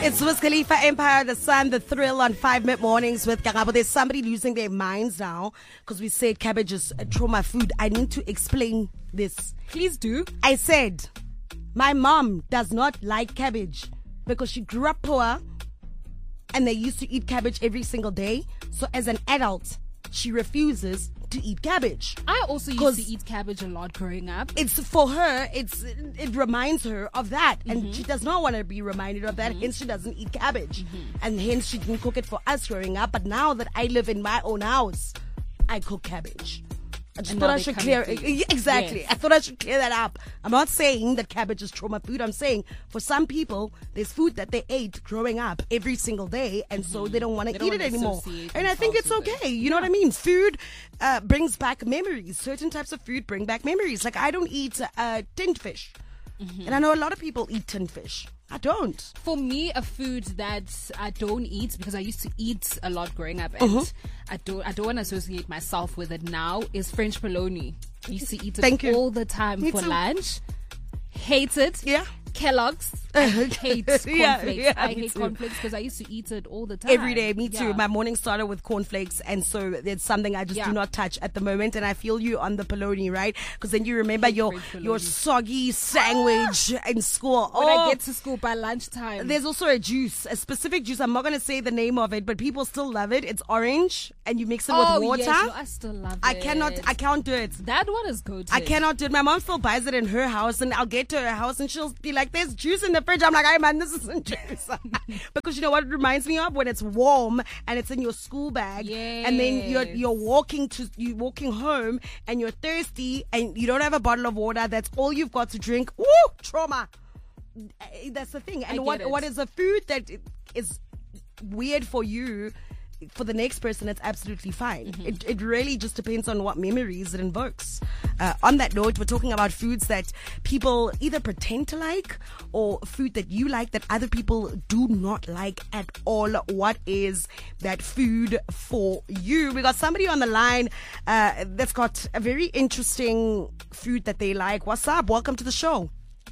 It's Wiz Khalifa, Empire, the Sun, the Thrill on 5 Mid Mornings with Kangabo. There's somebody losing their minds now because we said cabbage is a trauma food. I need to explain this. Please do. I said my mom does not like cabbage because she grew up poor and they used to eat cabbage every single day. So as an adult, she refuses to eat cabbage. I also used to eat cabbage a lot growing up. It's for her, it reminds her of that. And she does not want to be reminded of that. Hence, she doesn't eat cabbage. And hence, she didn't cook it for us growing up. But now that I live in my own house, I cook cabbage. I just thought I should clear it. Exactly. Yes. I thought I should clear that up. I'm not saying that cabbage is trauma food. I'm saying for some people, there's food that they ate growing up every single day, and so they don't want to eat it anymore. And I think it's okay. You know what I mean? Food brings back memories. Certain types of food bring back memories. Like I don't eat tinned fish. And I know a lot of people eat tinned fish. I don't. For me, a food that I don't eat, because I used to eat a lot growing up, and I don't want to associate myself with it now, is French bologna. I used to eat it all the time for lunch. Hate it. Yeah. Kellogg's. I hate cornflakes. I hate cornflakes because I used to eat it all the time. Every day, me too. My morning started with cornflakes, and so it's something I just do not touch at the moment. And I feel you on the bologna, right? Because then you remember your soggy sandwich in school. When I get to school by lunchtime. There's also a juice, a specific juice. I'm not going to say the name of it, but people still love it. It's orange, and you mix it with water. Yes, I still love it. I can't do it. That one is good. I cannot do it. My mom still buys it in her house, and I'll get to her house, and she'll be like, "There's juice in the fridge." I'm like, "Hey man, this isn't juice." Because you know what it reminds me of? When it's warm and it's in your school bag, and then you're walking home and you're thirsty and you don't have a bottle of water. That's all you've got to drink. Woo! Trauma. That's the thing. And what is a food that is weird for you? For the next person, it's absolutely fine. It really just depends on what memories it invokes. On that note, we're talking about foods that people either pretend to like or food that you like that other people do not like at all. What is that food for you? We got somebody on the line that's got a very interesting food that they like. What's up? Welcome to the show.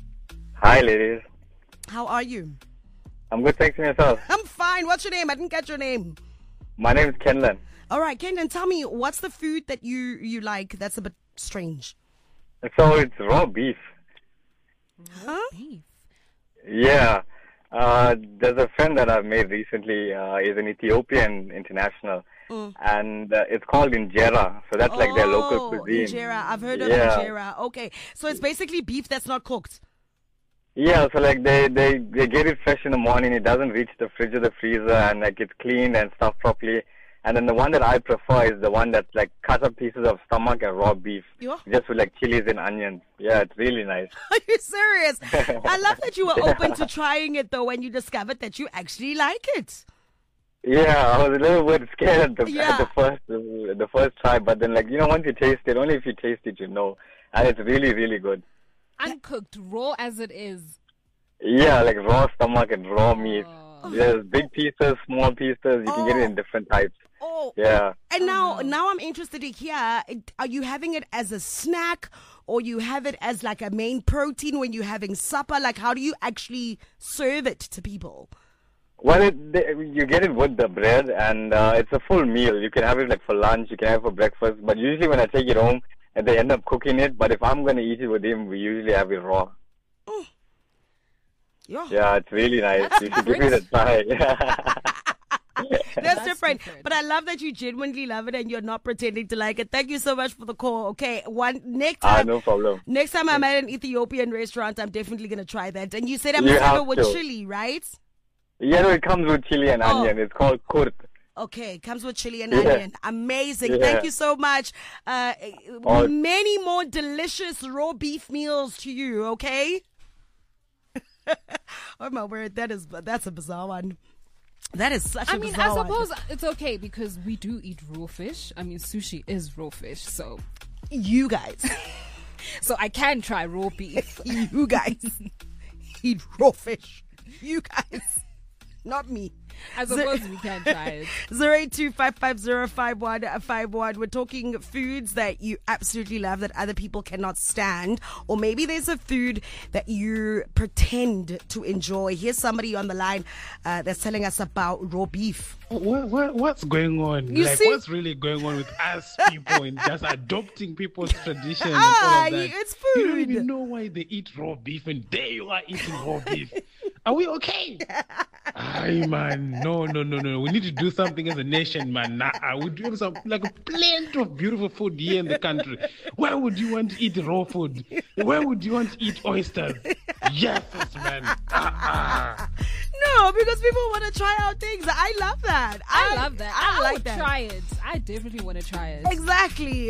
Hi, ladies. How are you? I'm good, thanks, and yourself? I'm fine. What's your name? I didn't catch your name. My name is Kenlan. All right, Kenlan, tell me, what's the food that you like that's a bit strange? So it's raw beef. Huh? Beef? Yeah. There's a friend that I've made recently. Is an Ethiopian international. And it's called injera. So that's like their local cuisine. Injera. I've heard of injera. Okay. So it's basically beef that's not cooked. Yeah, so like they get it fresh in the morning. It doesn't reach the fridge or the freezer, and like it's cleaned and stuffed properly. And then the one that I prefer is the one that's like cut up pieces of stomach and raw beef, just with like chilies and onions. Yeah, it's really nice. Are you serious? I love that you were open to trying it though when you discovered that you actually like it. Yeah, I was a little bit scared at the first try, but then like once you taste it, only if you taste it you know, and it's really really good. Uncooked, raw as it is. Yeah, like raw stomach and raw meat. There's big pieces, small pieces. You can get it in different types. Yeah. And now I'm interested to hear, are you having it as a snack or you have it as like a main protein when you're having supper? Like how do you actually serve it to people? Well, you get it with the bread and it's a full meal. You can have it like for lunch, you can have it for breakfast. But usually when I take it home, and they end up cooking it, but if I'm going to eat it with him, we usually have it raw. Yeah, it's really nice. You should give it a try. That's different. But I love that you genuinely love it and you're not pretending to like it. Thank you so much for the call. Okay, next time. No problem. Next time I'm at an Ethiopian restaurant, I'm definitely going to try that. And you said I'm serve it with chili, right? Yeah, no, it comes with chili and onion. It's called kurt. Okay, comes with chili and onion. Amazing. Thank you so much. Many more delicious raw beef meals to you, okay? Oh my word, that's a bizarre one. That is such a bizarre one. I suppose it's okay because we do eat raw fish. I mean, sushi is raw fish, so you guys. So I can try raw beef. You guys eat raw fish. You guys. Not me. I suppose we can try it. 08255055151. We're talking foods that you absolutely love that other people cannot stand. Or maybe there's a food that you pretend to enjoy. Here's somebody on the line that's telling us about raw beef. What's going on? What's really going on with us people and just adopting people's traditions and all of that? It's food. You don't even know why they eat raw beef, and there you are eating raw beef. Are we okay? Aye, man. No. We need to do something as a nation, man. We do something like a plenty of beautiful food here in the country. Why would you want to eat raw food? Why would you want to eat oysters? Yes, man. No, because people want to try out things. I love that. I love that. I like would that. Try it. I definitely want to try it. Exactly.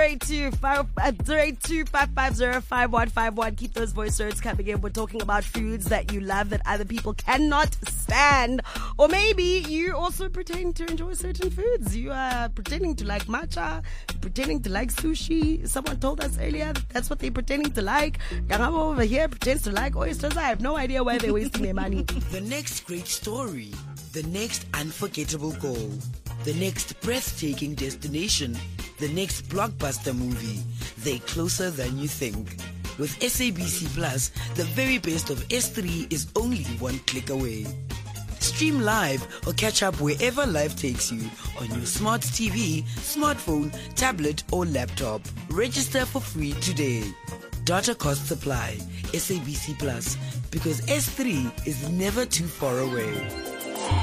08255055151. Keep those voice notes coming in. We're talking about foods that you love that other people cannot stand. Or maybe you also pretend to enjoy certain foods. You are pretending to like matcha, pretending to like sushi. Someone told us earlier that's what they're pretending to like. Yangabo over here pretends to like oysters. I have no idea why they're wasting their money. The next great story, the next unforgettable goal, the next breathtaking destination, the next blockbuster movie, they're closer than you think. With SABC Plus, the very best of S3 is only one click away. Stream live or catch up wherever life takes you on your smart TV, smartphone, tablet or laptop. Register for free today. Data costs apply. SABC Plus, because S3 is never too far away.